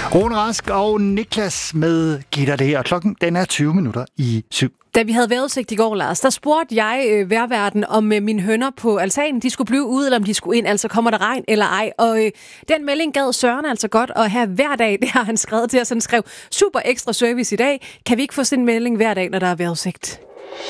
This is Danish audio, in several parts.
Rune Rask og Niklas med Gitter det her. Klokken den er 7:20. Da vi havde vejrudsigt i går, Lars, der spurgte jeg vejrværten, om mine høner på altanen, de skulle blive ude, eller om de skulle ind. Altså, kommer der regn eller ej? Og den melding gad Søren altså godt at have hver dag. Det har han skrevet til os. Han skrev, super ekstra service i dag. Kan vi ikke få sådan en melding hver dag, når der er vejrudsigt?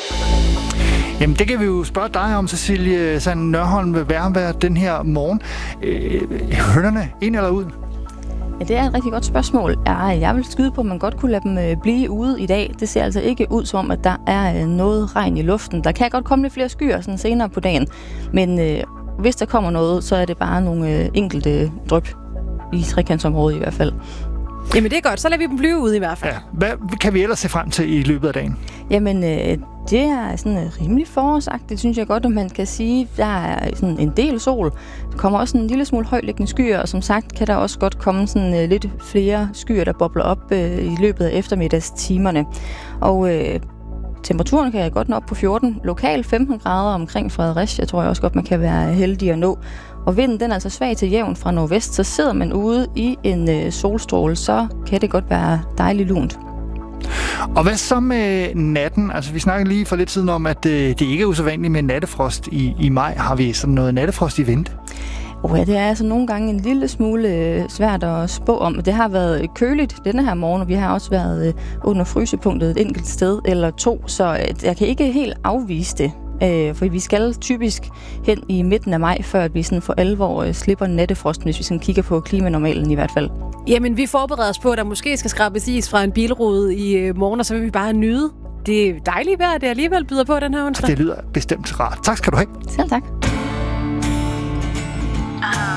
Jamen, det kan vi jo spørge dig om, Cecilie Sand Nørholm, vejrvært den her morgen. Hønerne, ind eller ud? Ja, det er et rigtig godt spørgsmål. Jeg vil skyde på, at man godt kunne lade dem blive ude i dag. Det ser altså ikke ud som, at der er noget regn i luften. Der kan godt komme lidt flere skyer sådan senere på dagen, men hvis der kommer noget, så er det bare nogle enkelte dryp i trekantsområdet i hvert fald. Jamen det er godt, så lader vi dem blive ude i hvert fald. Ja. Hvad kan vi ellers se frem til i løbet af dagen? Jamen, det er sådan rimelig forårsagtigt, synes jeg godt, at man kan sige. Der er sådan en del sol. Der kommer også en lille smule højtliggende skyer, og som sagt kan der også godt komme sådan lidt flere skyer, der bobler op i løbet af eftermiddagstimerne. Og temperaturen kan jeg godt nå op på 14. Lokalt 15 grader omkring Fredericia, tror jeg også godt, man kan være heldig at nå. Og vinden den er altså svag til jævn fra nordvest, så sidder man ude i en solstråle, så kan det godt være dejligt lunt. Og hvad så med natten? Altså, vi snakkede lige for lidt siden om, at det ikke er usædvanligt med nattefrost i maj. Har vi sådan noget nattefrost i vente? Ja, det er altså nogle gange en lille smule svært at spå om. Det har været køligt denne her morgen, og vi har også været under frysepunktet et enkelt sted eller to, så jeg kan ikke helt afvise det. For vi skal typisk hen i midten af maj, før vi sådan for alvor slipper nattefrosten, hvis vi sådan kigger på klimanormalen i hvert fald. Jamen, vi forbereder os på, at der måske skal skrabes is fra en bilrude i morgen, og så vil vi bare nyde det dejlige vejr, det alligevel byder på den her onsdag. Det lyder bestemt rart. Tak skal du have. Selv tak.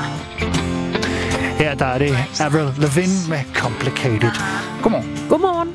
Her der er det Avril Lavigne med Complicated. Godmorgen. Godmorgen.